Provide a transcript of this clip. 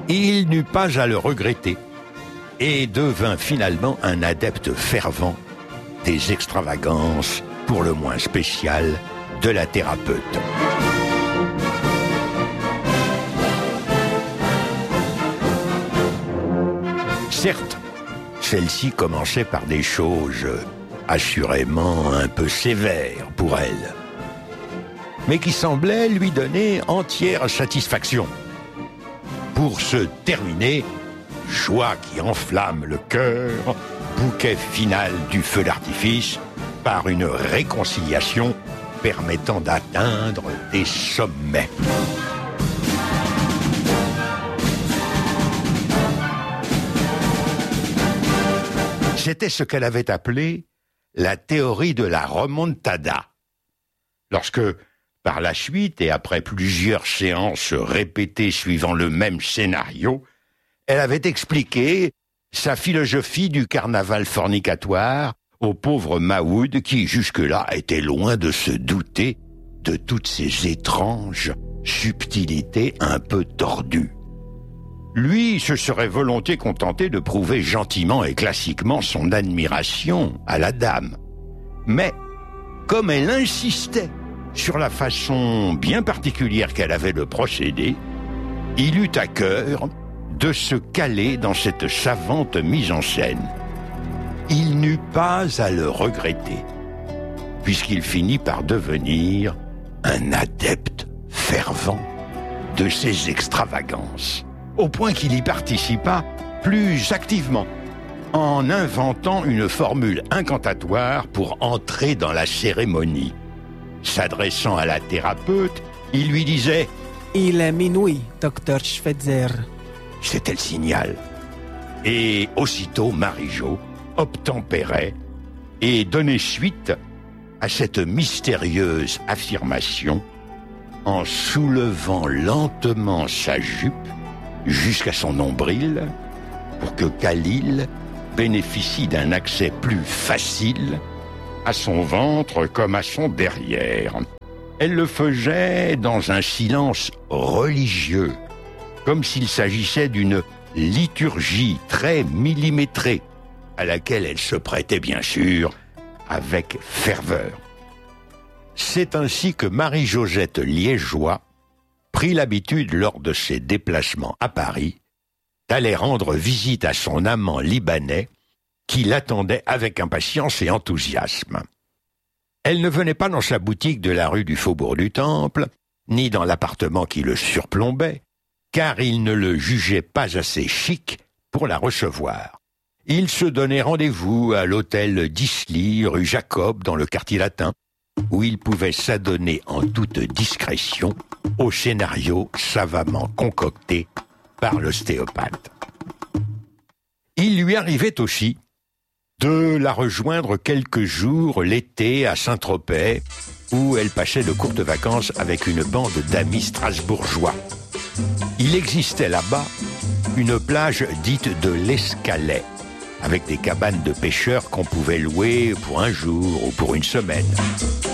Il n'eut pas à le regretter et devint finalement un adepte fervent des extravagances, pour le moins spéciales, de la thérapeute. Certes, celle-ci commençait par des choses assurément un peu sévères pour elle, mais qui semblaient lui donner entière satisfaction. Pour se terminer, joie qui enflamme le cœur, bouquet final du feu d'artifice, par une réconciliation permettant d'atteindre des sommets. C'était ce qu'elle avait appelé la théorie de la remontada. Lorsque, par la suite et après plusieurs séances répétées suivant le même scénario, elle avait expliqué sa philosophie du carnaval fornicatoire au pauvre Mahoud qui, jusque-là, était loin de se douter de toutes ces étranges subtilités un peu tordues. Lui se serait volontiers contenté de prouver gentiment et classiquement son admiration à la dame. Mais, comme elle insistait sur la façon bien particulière qu'elle avait de procéder, il eut à cœur de se caler dans cette savante mise en scène. Il n'eut pas à le regretter, puisqu'il finit par devenir un adepte fervent de ces extravagances, au point qu'il y participa plus activement, en inventant une formule incantatoire pour entrer dans la cérémonie. S'adressant à la thérapeute, il lui disait « Il est minuit, docteur Schweitzer. » C'était le signal. Et aussitôt Marie-Jo obtempérait et donnait suite à cette mystérieuse affirmation en soulevant lentement sa jupe jusqu'à son nombril pour que Khalil bénéficie d'un accès plus facile à son ventre comme à son derrière. Elle le faisait dans un silence religieux, comme s'il s'agissait d'une liturgie très millimétrée, à laquelle elle se prêtait bien sûr avec ferveur. C'est ainsi que Marie-Josette Liégeois prit l'habitude lors de ses déplacements à Paris d'aller rendre visite à son amant libanais qui l'attendait avec impatience et enthousiasme. Elle ne venait pas dans sa boutique de la rue du Faubourg du Temple, ni dans l'appartement qui le surplombait, car il ne le jugeait pas assez chic pour la recevoir. Il se donnait rendez-vous à l'hôtel d'Isly, rue Jacob, dans le quartier latin, où il pouvait s'adonner en toute discrétion au scénario savamment concocté par l'ostéopathe. Il lui arrivait aussi de la rejoindre quelques jours l'été à Saint-Tropez, où elle passait de courtes vacances avec une bande d'amis strasbourgeois. Il existait là-bas une plage dite de l'Escalet, avec des cabanes de pêcheurs qu'on pouvait louer pour un jour ou pour une semaine.